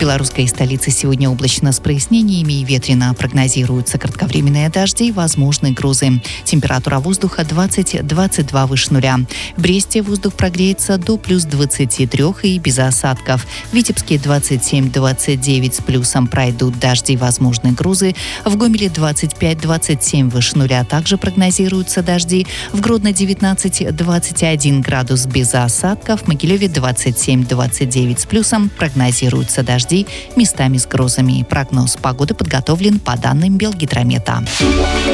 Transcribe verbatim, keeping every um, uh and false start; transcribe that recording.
белорусской столице сегодня облачно с прояснениями и ветрено. Прогнозируются кратковременные дожди и возможные грозы. Температура воздуха двадцать - двадцать два выше нуля. В Бресте воздух прогреется до плюс двадцати трёх и без осадков. В Витебске двадцать семь - двадцать девять с плюсом, пройдут дожди и возможные грозы. В Гомеле двадцать пять - двадцать семь выше нуля, также прогнозируются дожди. В Гродно девятнадцать - двадцать один градус без осадков. В Могилеве двадцать семь - двадцать девять с плюсом, прогнозируются дожди, местами с грозами. Прогноз погоды подготовлен по данным Белгидромета.